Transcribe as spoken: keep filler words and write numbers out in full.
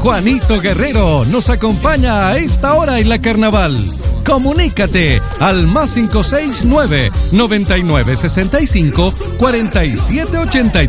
Juanito Guerrero nos acompaña a esta hora en la Carnaval. Comunícate al más cinco seis nueve, noventa y nueve sesenta y cinco, cuarenta y siete ochenta y tres.